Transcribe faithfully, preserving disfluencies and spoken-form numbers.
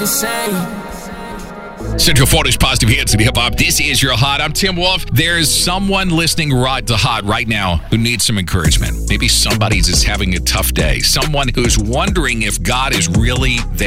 Central Florida's positive hits and hip hop. This is your hot. I'm Tim Wolf. There's someone listening right to hot right now who needs some encouragement. Maybe somebody's just having a tough day. Someone who's wondering if God is really there.